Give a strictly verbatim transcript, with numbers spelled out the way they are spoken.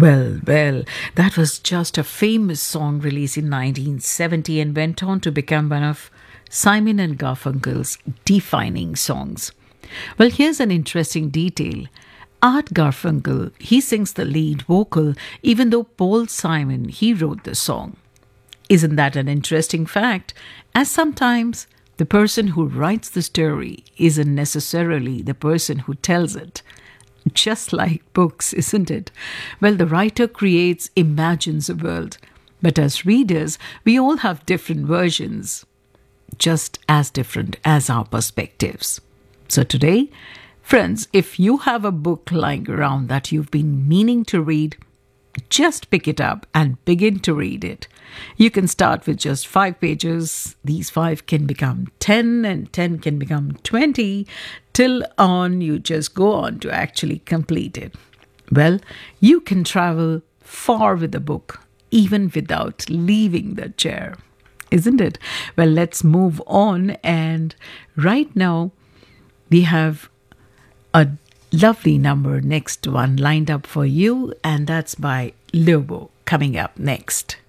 Well, well, that was just a famous song released in nineteen seventy and went on to become one of Simon and Garfunkel's defining songs. Well, here's an interesting detail. Art Garfunkel, he sings the lead vocal, even though Paul Simon, he wrote the song. Isn't that an interesting fact? As sometimes the person who writes the story isn't necessarily the person who tells it. Just like books, isn't it? Well, the writer creates, imagines a world. But as readers, we all have different versions, just as different as our perspectives. So today, friends, if you have a book lying around that you've been meaning to read, just pick it up and begin to read it. You can start with just five pages. These five can become ten and ten can become twenty. Till on you just go on to actually complete it. Well, you can travel far with a book, even without leaving the chair, isn't it? Well, let's move on. And right now, we have a lovely number, next one lined up for you, and that's by Lobo, coming up next.